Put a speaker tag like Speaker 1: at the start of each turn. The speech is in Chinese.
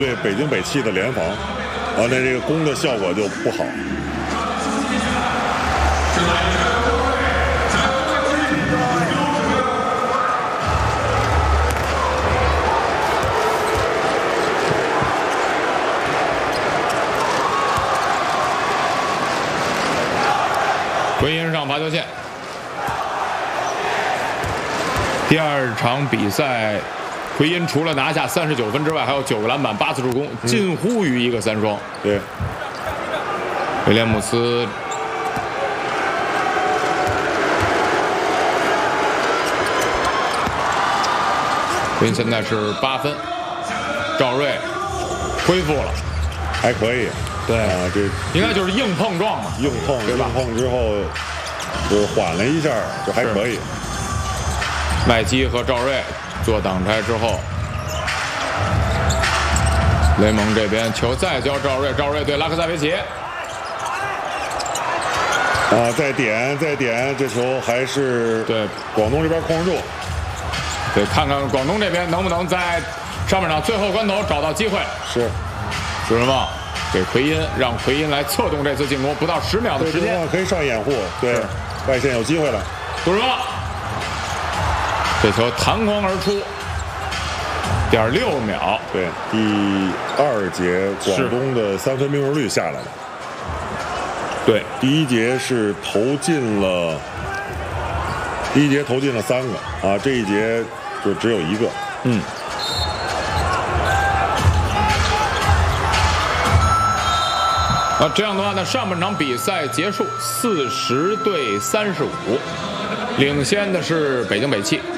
Speaker 1: 对北京北汽的联防，那这个攻的效果就不好。
Speaker 2: 回音上罚球线。第二场比赛，奎因除了拿下39分之外，还有9个篮板、8次助攻，近乎于一个3双。
Speaker 1: 对，
Speaker 2: 威廉姆斯奎因现在是8分，赵睿恢复了，
Speaker 1: 还可以。
Speaker 2: 对
Speaker 1: 啊，这
Speaker 2: 应该就是硬碰撞嘛，
Speaker 1: 硬碰之后，就是缓了一下，就还可以。
Speaker 2: 麦基和赵睿做挡拆之后，雷蒙这边球再交赵睿，赵睿对拉克塞维奇。
Speaker 1: 再点，这球还是
Speaker 2: 对
Speaker 1: 广东这边控制住。
Speaker 2: 对，看看广东这边能不能在上半场最后关头找到机会。
Speaker 1: 是，
Speaker 2: 朱人旺给奎因，让奎因来策动这次进攻，不到10秒的时间
Speaker 1: 可以上掩护。对，外线有机会了。
Speaker 2: 朱人旺，这球弹簧而出，0.6秒。
Speaker 1: 对，第2节广东的3分命中率下来了。
Speaker 2: 对，
Speaker 1: 第一节投进了3个啊，这一节就只有1个。
Speaker 2: 这样的话呢，上半场比赛结束，40对35，领先的是北京北汽。